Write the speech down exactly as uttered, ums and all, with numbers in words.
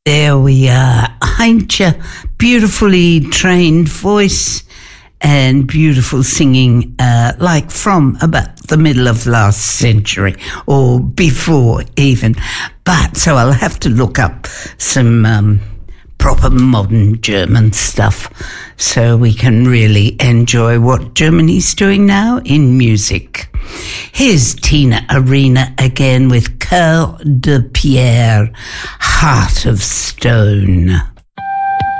There we are. Heintje, beautifully trained voice and beautiful singing, uh, like from about the middle of last century or before even. But so I'll have to look up some um, proper modern German stuff so we can really enjoy what Germany's doing now in music. Here's Tina Arena again with Cœur de Pierre, Heart of Stone.